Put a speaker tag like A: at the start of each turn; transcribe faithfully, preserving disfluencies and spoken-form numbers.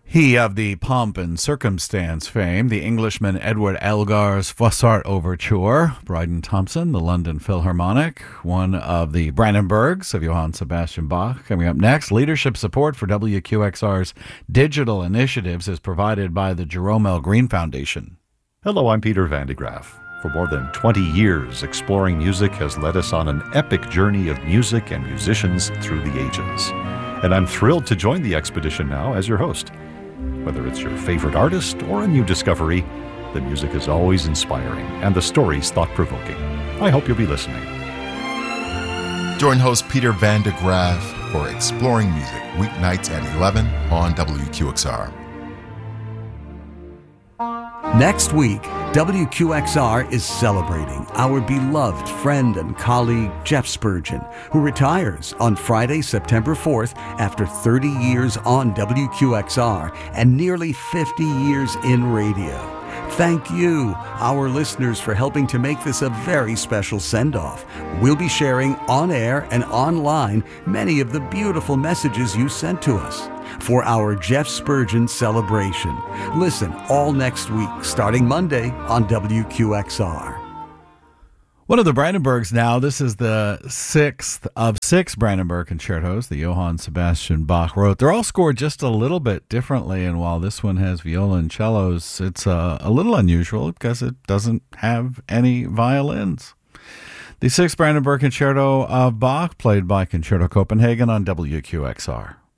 A: He of the pomp and circumstance fame, the Englishman Edward Elgar's Froissart Overture, Bryden Thompson, the London Philharmonic, one of the Brandenburgs of Johann Sebastian Bach. Coming up next, leadership support for W Q X R's digital initiatives is provided by the Jerome L. Green Foundation.
B: Hello, I'm Peter Van de Graaf. For more than twenty years, Exploring Music has led us on an epic journey of music and musicians through the ages. And I'm thrilled to join the expedition now as your host. Whether it's your favorite artist or a new discovery, the music is always inspiring and the stories thought-provoking. I hope you'll be listening.
C: Join host Peter Van de Graaf for Exploring Music, weeknights at eleven on W Q X R.
D: Next week, W Q X R is celebrating our beloved friend and colleague Jeff Spurgeon, who retires on Friday, September fourth after thirty years on W Q X R and nearly fifty years in radio. Thank you, our listeners, for helping to make this a very special send-off. We'll be sharing on air and online many of the beautiful messages you sent to us for our Jeff Spurgeon celebration. Listen all next week, starting Monday on W Q X R.
A: One of the Brandenburgs now, this is the sixth of six Brandenburg concertos that Johann Sebastian Bach wrote. They're all scored just a little bit differently, and while this one has viola and cellos, it's uh, a little unusual because it doesn't have any violins. The sixth Brandenburg concerto of Bach, played by Concerto Copenhagen on W Q X R.